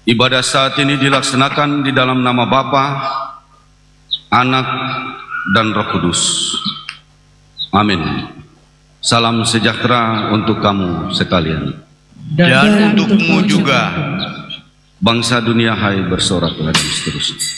Ibadah saat ini dilaksanakan di dalam nama Bapa, Anak, dan Roh Kudus. Amin. Salam sejahtera untuk kamu sekalian. Dan untukmu juga. Bangsa dunia hai bersorak dan seterusnya.